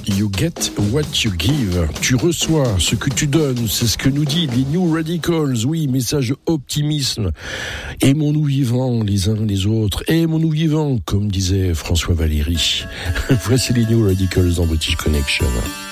You get what you give. Tu reçois ce que tu donnes. C'est ce que nous dit les New Radicals. Oui, message optimisme. Aimons-nous vivants les uns les autres. Aimons-nous vivants, comme disait François Valéry. Voici les New Radicals dans British Connection.